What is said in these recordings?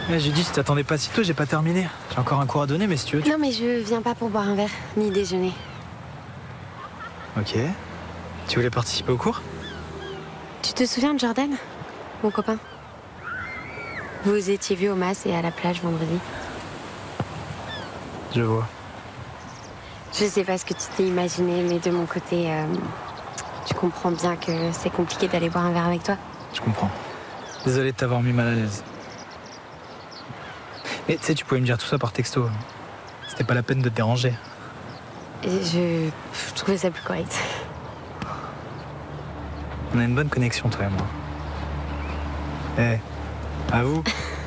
Judith, je t'attendais pas si tôt, j'ai pas terminé. J'ai encore un cours à donner, mais si tu veux... Non, mais je viens pas pour boire un verre, ni déjeuner. Ok. Tu voulais participer au cours? Tu te souviens de Jordan, mon copain? Vous vous étiez vus au Mas et à la plage vendredi. Je vois. Je sais pas ce que tu t'es imaginé, mais de mon côté, tu comprends bien que c'est compliqué d'aller boire un verre avec toi. Je comprends. Désolé de t'avoir mis mal à l'aise. Mais tu sais, tu pouvais me dire tout ça par texto. C'était pas la peine de te déranger. Et je trouvais ça plus correct. On a une bonne connexion, toi et moi. À vous.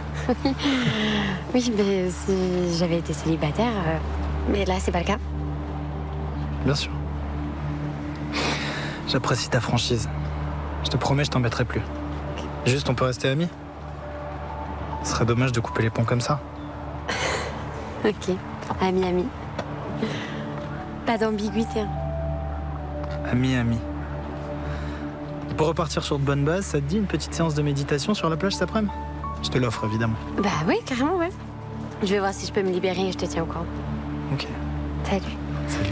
Oui, mais si j'avais été célibataire, mais là, c'est pas le cas. Bien sûr. J'apprécie ta franchise. Je te promets, je t'embêterai plus. Juste, on peut rester amis? Ce serait dommage de couper les ponts comme ça. Ok, ami. Pas d'ambiguïté. Hein. Ami. Pour repartir sur de bonnes bases, ça te dit une petite séance de méditation sur la plage cet après-midi? Je te l'offre, évidemment. Bah oui, carrément, ouais. Je vais voir si je peux me libérer et je te tiens au courant. Ok. Salut. Salut.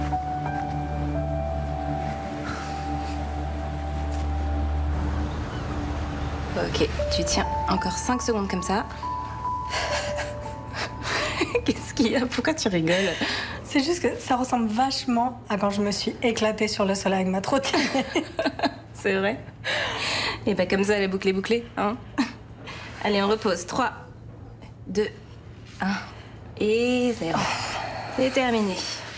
Ok, tu tiens encore 5 secondes comme ça. Qu'est-ce qu'il y a? Pourquoi tu rigoles? C'est juste que ça ressemble vachement à quand je me suis éclatée sur le sol avec ma trottinette. C'est vrai? Et bah comme ça, la boucle est bouclée, hein? Allez, on repose. 3, 2, 1 et 0. C'est terminé.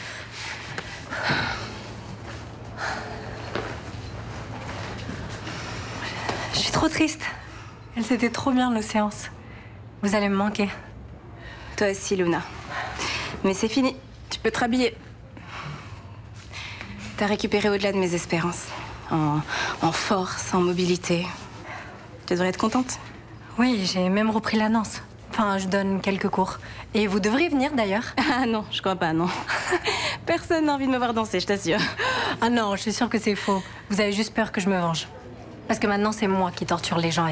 Je suis trop triste. Elle s'était trop bien, nos séances. Vous allez me manquer. Toi aussi, Luna. Mais c'est fini. Tu peux te rhabiller. T'as récupéré au-delà de mes espérances. En force, en mobilité. Tu devrais être contente. Oui, j'ai même repris la danse. Enfin, je donne quelques cours. Et vous devriez venir, d'ailleurs. Ah non, je crois pas, non. Personne n'a envie de me voir danser, je t'assure. Ah non, je suis sûre que c'est faux. Vous avez juste peur que je me venge. Parce que maintenant, c'est moi qui torture les gens